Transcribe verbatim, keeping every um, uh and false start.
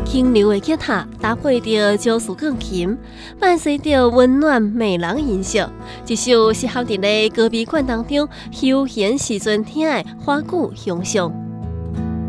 轻柔的吉他搭配着焦树钢琴，伴随着温暖迷人音色，一首适合伫咧高美馆当中休闲时阵听的花鼓响响。